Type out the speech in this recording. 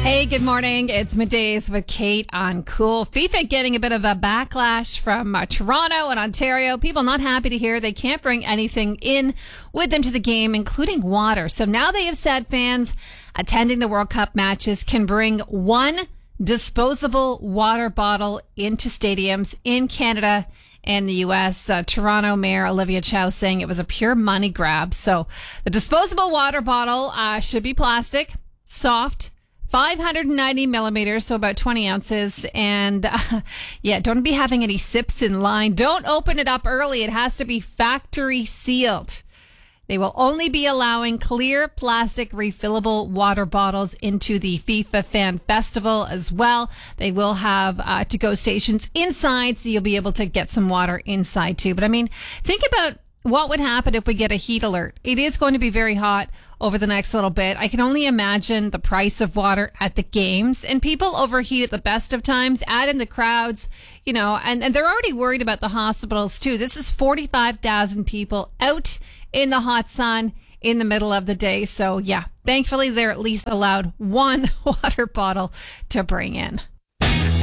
Hey, good morning. It's Middays with Kate on Cool. FIFA getting a bit of a backlash from Toronto and Ontario. People not happy to hear they can't bring anything in with them to the game, including water. So now they have said fans attending the World Cup matches can bring one disposable water bottle into stadiums in Canada and the U.S. Toronto Mayor Olivia Chow saying it was a pure money grab. So the disposable water bottle should be plastic, soft, 590 millimeters, so about 20 ounces. And don't be having any sips in line. Don't open it up early. It has to be factory sealed. They will only be allowing clear plastic refillable water bottles into the FIFA Fan Festival as well. They will have to-go stations inside, so you'll be able to get some water inside too. But I mean, think about what would happen if we get a heat alert. It is going to be very hot over the next little bit. I can only imagine the price of water at the games, and people overheat at the best of times, add in the crowds, and they're already worried about the hospitals too. This is 45,000 people out in the hot sun in the middle of the day. So yeah, thankfully they're at least allowed one water bottle to bring in.